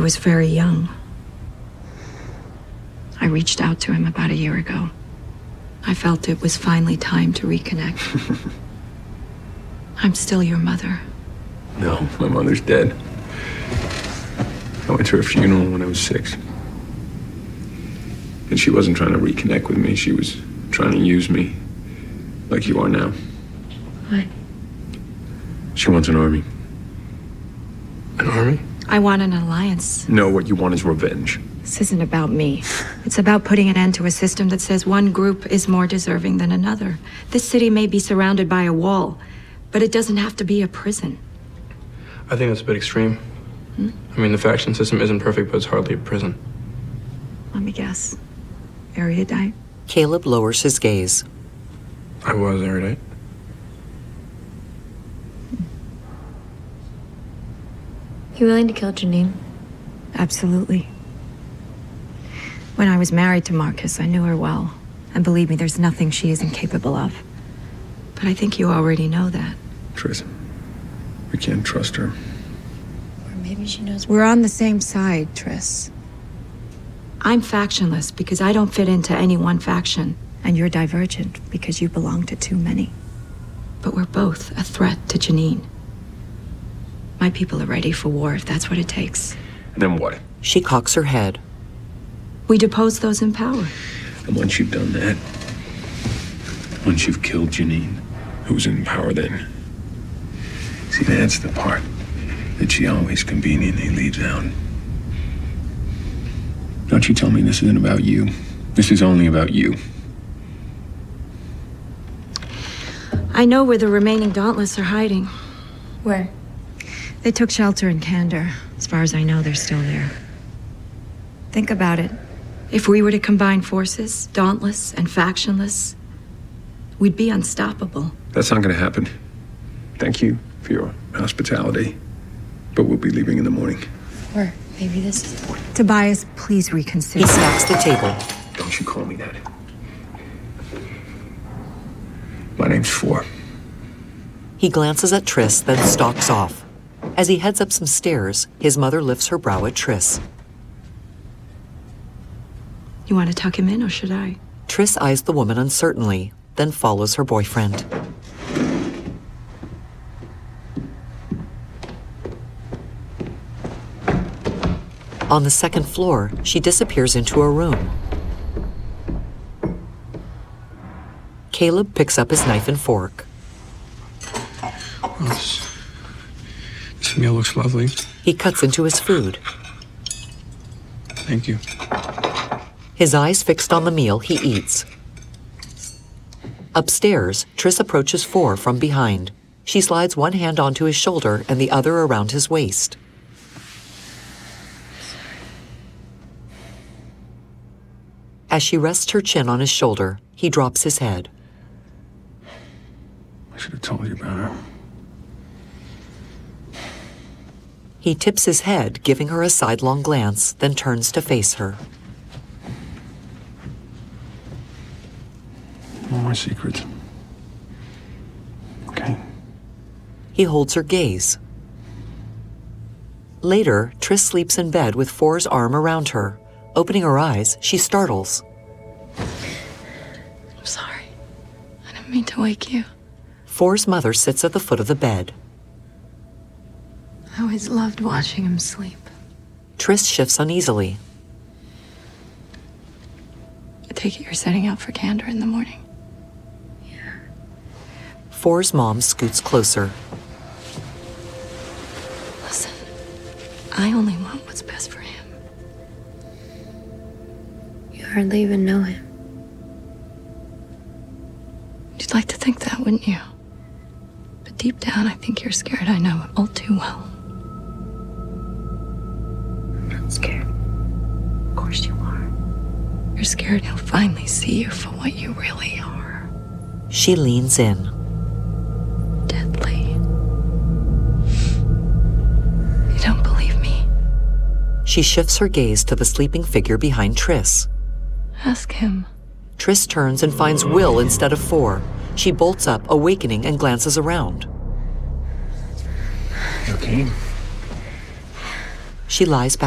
was very young. I reached out to him about a year ago. I felt it was finally time to reconnect. I'm still your mother. No, my mother's dead. I went to her funeral when I was 6. And she wasn't trying to reconnect with me. She was trying to use me, like you are now. What? She wants an army. An army? I want an alliance. No, what you want is revenge. This isn't about me. It's about putting an end to a system that says one group is more deserving than another. This city may be surrounded by a wall, but it doesn't have to be a prison. I think that's a bit extreme. I mean, the faction system isn't perfect, but it's hardly a prison. Let me guess. Erudite? Caleb lowers his gaze. I was erudite. You willing to kill Janine? Absolutely. When I was married to Marcus, I knew her well. And believe me, there's nothing she isn't capable of. But I think you already know that. Tris, we can't trust her. Or maybe she knows. We're on the same side, Tris. I'm factionless because I don't fit into any one faction. And you're divergent because you belong to too many. But we're both a threat to Janine. My people are ready for war if that's what it takes. And then what? She cocks her head. We depose those in power. And once you've done that, once you've killed Janine, who's in power then? See, that's the part that she always conveniently leaves out. Don't you tell me this isn't about you. This is only about you. I know where the remaining Dauntless are hiding. Where? They took shelter in Kandor. As far as I know, they're still there. Think about it. If we were to combine forces, Dauntless and factionless, we'd be unstoppable. That's not going to happen. Thank you for your hospitality. But we'll be leaving in the morning. Or maybe this is the one. Tobias, please reconsider. He smacks the table. Don't you call me that. My name's Four. He glances at Tris, then stalks off. As he heads up some stairs, his mother lifts her brow at Tris. You want to tuck him in, or should I? Tris eyes the woman uncertainly, then follows her boyfriend. On the second floor, she disappears into a room. Caleb picks up his knife and fork. Well, this meal looks lovely. He cuts into his food. Thank you. His eyes fixed on the meal he eats. Upstairs, Tris approaches Four from behind. She slides one hand onto his shoulder and the other around his waist. As she rests her chin on his shoulder, he drops his head. I should have told you about her. He tips his head, giving her a sidelong glance, then turns to face her. No more secrets. Okay. He holds her gaze. Later, Tris sleeps in bed with Four's arm around her. Opening her eyes, she startles. I'm sorry. I didn't mean to wake you. Four's mother sits at the foot of the bed. I always loved watching him sleep. Tris shifts uneasily. I take it you're setting out for Kandor in the morning. Four's mom scoots closer. Listen, I only want what's best for him. You hardly even know him. You'd like to think that, wouldn't you? But deep down, I think you're scared I know it all too well. I'm not scared. Of course you are. You're scared he'll finally see you for what you really are. She leans in. Deadly. You don't believe me? She shifts her gaze to the sleeping figure behind Tris. Ask him. Tris turns and finds Will instead of Four. She bolts up, awakening, and glances around. You okay? She lies back.